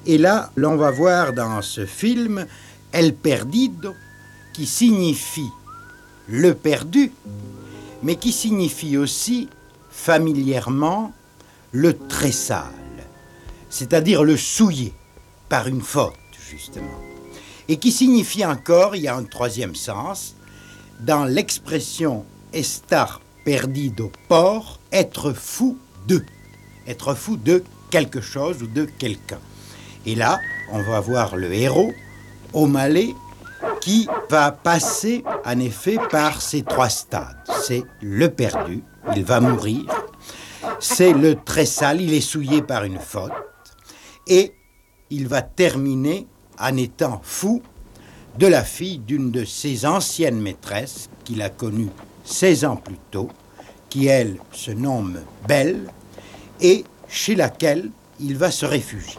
Et là, l'on va voir dans ce film El Perdido, qui signifie le perdu, mais qui signifie aussi familièrement le très sale, c'est-à-dire le souillé par une faute, justement. Et qui signifie encore, il y a un troisième sens, dans l'expression estar perdido por, être fou de quelque chose ou de quelqu'un. Et là, on va voir le héros, O'Malley, qui va passer en effet par ces trois stades. C'est le perdu, il va mourir, c'est le très sale, il est souillé par une faute, et il va terminer en étant fou de la fille d'une de ses anciennes maîtresses qu'il a connue 16 ans plus tôt, qui elle se nomme Belle, et chez laquelle il va se réfugier.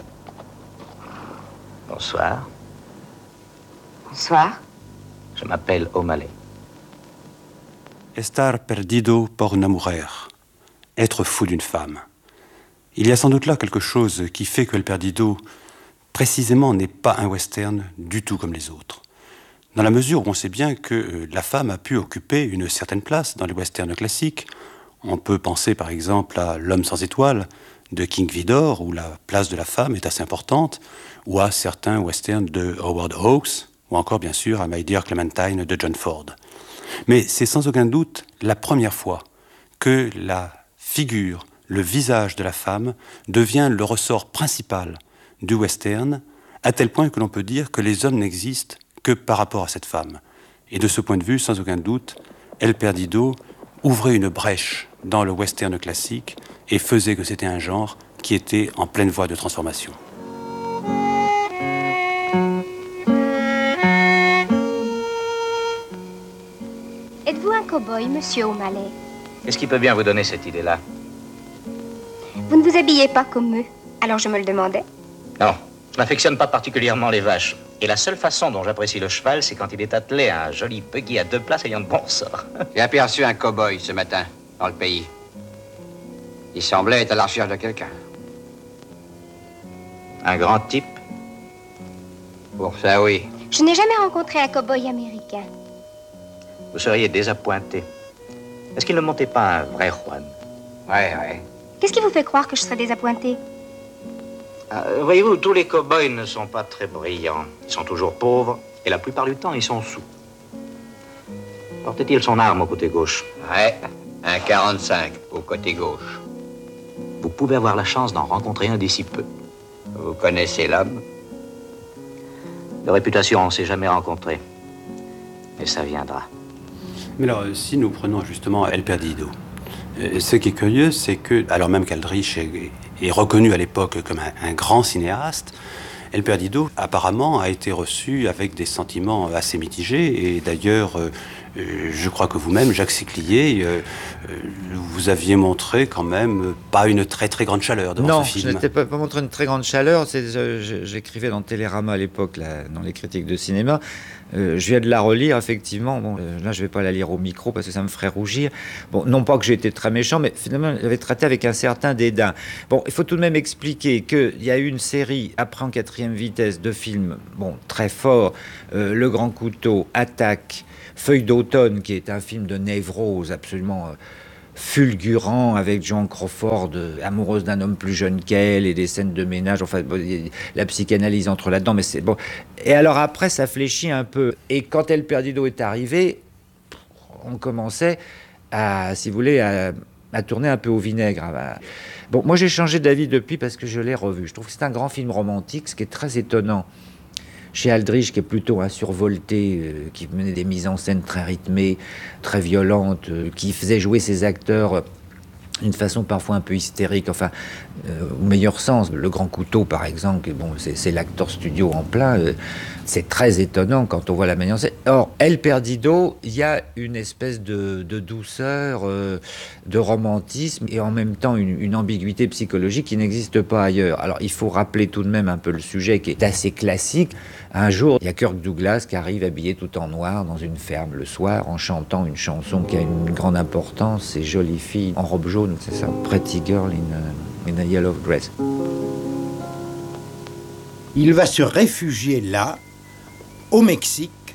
Bonsoir. Bonsoir. Je m'appelle O'Malley. Estar perdido por una mujer. Être fou d'une femme. Il y a sans doute là quelque chose qui fait que El Perdido, précisément, n'est pas un western du tout comme les autres. Dans la mesure où on sait bien que la femme a pu occuper une certaine place dans les westerns classiques. On peut penser par exemple à L'homme sans étoiles de King Vidor, où la place de la femme est assez importante, ou à certains westerns de Howard Hawks, ou encore bien sûr à My Dear Clementine de John Ford. Mais c'est sans aucun doute la première fois que la figure, le visage de la femme devient le ressort principal du western, à tel point que l'on peut dire que les hommes n'existent que par rapport à cette femme. Et de ce point de vue, sans aucun doute, El Perdido ouvrait une brèche dans le western classique et faisait que c'était un genre qui était en pleine voie de transformation. Êtes-vous un cow-boy, monsieur O'Malley? Qu'est-ce qui peut bien vous donner cette idée-là? Vous ne vous habillez pas comme eux, alors je me le demandais. Non, je n'affectionne pas particulièrement les vaches. Et la seule façon dont j'apprécie le cheval, c'est quand il est attelé à un joli buggy à 2 places ayant de bons sorts. J'ai aperçu un cow-boy ce matin, dans le pays. Il semblait être à la recherche de quelqu'un. Un grand type? Pour ça, oui. Je n'ai jamais rencontré un cow-boy américain. Vous seriez désappointé. Est-ce qu'il ne montait pas un vrai Juan? Ouais. Qu'est-ce qui vous fait croire que je serais désappointée? Voyez-vous, tous les cow-boys ne sont pas très brillants. Ils sont toujours pauvres, et la plupart du temps, ils sont sous. Portait-il son arme au côté gauche? Ouais, un 45 au côté gauche. Vous pouvez avoir la chance d'en rencontrer un d'ici peu. Vous connaissez l'homme? De réputation, on ne s'est jamais rencontré. Mais ça viendra. Mais alors, si nous prenons justement El Perdido, ce qui est curieux, c'est que, alors même qu'Aldrich est reconnu à l'époque comme un grand cinéaste, El Perdido, apparemment, a été reçu avec des sentiments assez mitigés. Et d'ailleurs, je crois que vous-même, Jacques Séclier, vous aviez montré quand même pas une très très grande chaleur devant ce film. Non, je n'étais pas montré une très grande chaleur. J'écrivais dans Télérama à l'époque, dans les critiques de cinéma. Je viens de la relire, effectivement. Bon, là, je ne vais pas la lire au micro parce que ça me ferait rougir. Bon, non pas que j'ai été très méchant, mais finalement, je l'avais traité avec un certain dédain. Bon, il faut tout de même expliquer qu'il y a eu une série, après en 4e vitesse, de films très forts. Le Grand Couteau, Attaque, Feuille d'automne, qui est un film de névrose absolument fulgurant, avec Joan Crawford, amoureuse d'un homme plus jeune qu'elle, et des scènes de ménage, enfin, la psychanalyse entre là-dedans, mais c'est bon. Et alors après, ça fléchit un peu. Et quand El Perdido est arrivé, on commençait à, si vous voulez, à tourner un peu au vinaigre. Bon, moi j'ai changé d'avis depuis parce que je l'ai revu. Je trouve que c'est un grand film romantique, ce qui est très étonnant chez Aldrich, qui est plutôt un survolté, qui menait des mises en scène très rythmées, très violentes, qui faisait jouer ses acteurs d'une façon parfois un peu hystérique, enfin, au meilleur sens. Le Grand Couteau, par exemple, bon, c'est l'acteur studio en plein. C'est très étonnant quand on voit la manière. Or, El Perdido, il y a une espèce de douceur, de romantisme, et en même temps une ambiguïté psychologique qui n'existe pas ailleurs. Alors, il faut rappeler tout de même un peu le sujet qui est assez classique. Un jour, il y a Kirk Douglas qui arrive habillé tout en noir dans une ferme le soir, en chantant une chanson qui a une grande importance. C'est Jolie fille en robe jaune, c'est ça, Pretty Girl in a Yellow Dress. Il va se réfugier là, au Mexique,